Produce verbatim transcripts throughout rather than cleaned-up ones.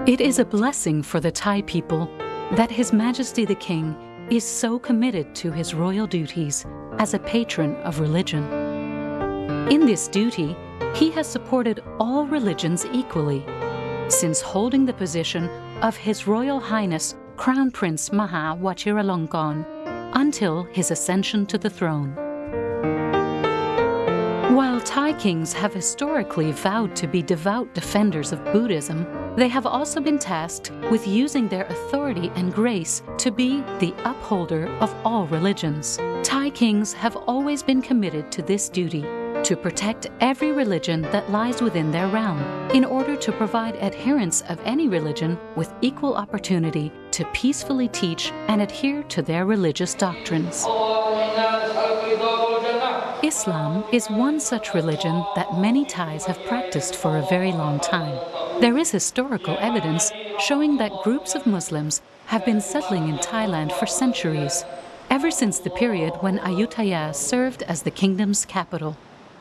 It is a blessing for the Thai people that His Majesty the King is so committed to his royal duties as a patron of religion. In this duty, he has supported all religions equally, since holding the position of His Royal Highness Crown Prince Maha Vajiralongkorn until his ascension to the throne. While Thai kings have historically vowed to be devout defenders of Buddhism, they have also been tasked with using their authority and grace to be the upholder of all religions. Thai kings have always been committed to this duty, to protect every religion that lies within their realm, in order to provide adherents of any religion with equal opportunity to peacefully teach and adhere to their religious doctrines. Islam is one such religion that many Thais have practiced for a very long time. There is historical evidence showing that groups of Muslims have been settling in Thailand for centuries, ever since the period when Ayutthaya served as the kingdom's capital.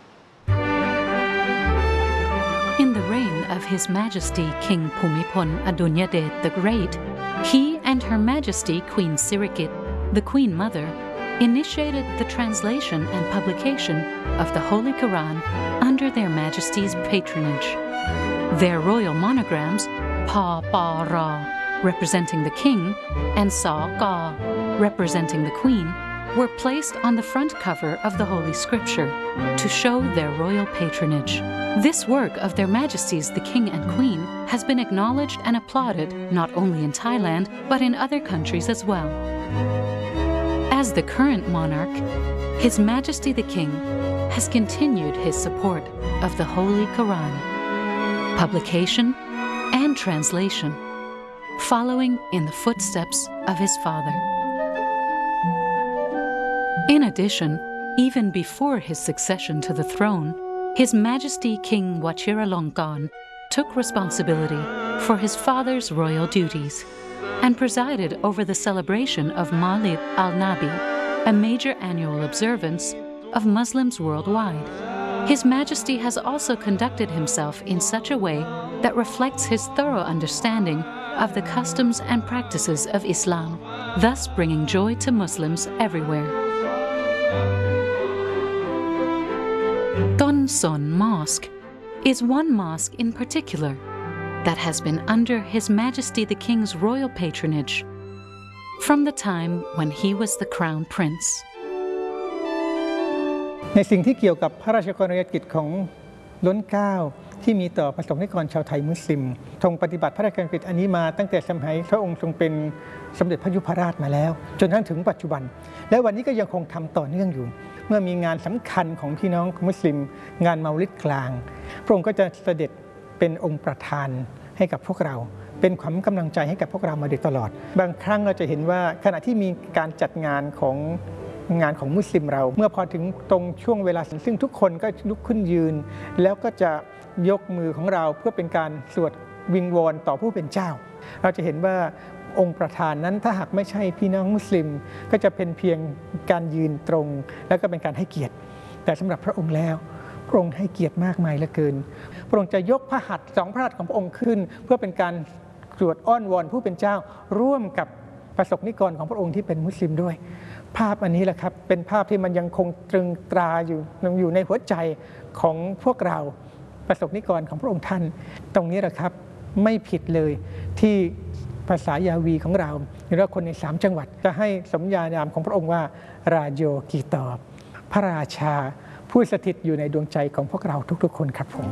In the reign of His Majesty King Bhumibol Adulyadej the Great, he and Her Majesty Queen Sirikit, the Queen Mother, initiated the translation and publication of the Holy Quran under their Majesty's patronage. Their royal monograms, Pa Pa Ra, representing the king, and Sa Ka, representing the queen, were placed on the front cover of the Holy Scripture to show their royal patronage. This work of their Majesties the King and Queen has been acknowledged and applauded not only in Thailand, but in other countries as well. As the current monarch, His Majesty the King has continued his support of the Holy Quran, publication and translation, following in the footsteps of his father. In addition, even before his succession to the throne, His Majesty King Vajiralongkorn took responsibility for his father's royal duties and presided over the celebration of Mawlid al-Nabi, a major annual observance of Muslims worldwide. His Majesty has also conducted himself in such a way that reflects his thorough understanding of the customs and practices of Islam, thus bringing joy to Muslims everywhere. Ton Son Mosque is one mosque in particular that has been under His Majesty the King's royal patronage from the time when he was the Crown Prince. ในสิ่งที่เกี่ยวกับพระราชกรณียกิจของล้นเกล้าที่มีต่อประสงค์นิกรชาวไทยมุสลิมทรงปฏิบัติพระราชกรณียกิจอันนี้มาตั้งแต่สมัยพระองค์ทรงเป็นสมเด็จพระยุพราชมาแล้วจนถึงปัจจุบันและวันนี้ก็ยังคงทำต่อเนื่องอยู่เมื่อมีงานสำคัญของพี่น้องมุสลิมงานเมาลิดกลางพระองค์ก็จะเสด็จเป็นองค์ประธานให้กับพวกเราเป็นขวัญกำลังใจให้กับพวกเรามาโดยตลอดบางครั้งเราจะเห็นว่าขณะที่มีการจัดงานของงานของมุสลิมเราเมื่อพอถึงตรงช่วงเวลาซึ่งทุกคนก็ลุกขึ้นยืนแล้วก็จะยกมือของเราเพื่อเป็นการสวดวิงวอนต่อผู้เป็นเจ้าเราจะเห็นว่าองค์ประธานนั้นถ้าหากไม่ใช่พี่น้องมุสลิมก็จะเป็นเพียงการยืนตรงแล้วก็เป็นการให้เกียรติแต่สำหรับพระองค์แล้วพระองค์ให้เกียรติมากมายเหลือเกินพระองค์จะยกพระหัตถ์สองพระหัตถ์ของพระองค์ขึ้นเพื่อเป็นการสวดอ้อนวอนผู้เป็นเจ้าร่วมกับประสบนิกรของพระองค์ที่เป็นมุสลิมด้วยภาพอันนี้แหละครับเป็นภาพที่มันยังคงตรึงตราอยู่อยู่ในหัวใจของพวกเราประสบนิกรของพระองค์ท่านตรงนี้แหละครับไม่ผิดเลยที่ภาษายาวีของเราหรือว่าคนในสามจังหวัดจะให้สมญานามของพระองค์ว่าราโยกีตอบพระราชาผู้สถิตอยู่ในดวงใจของพวกเราทุกๆคนครับผม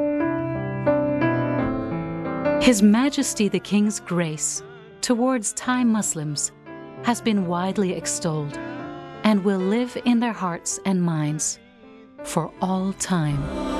His Majesty the King's grace towards Thai Muslims has been widely extolled and will live in their hearts and minds for all time.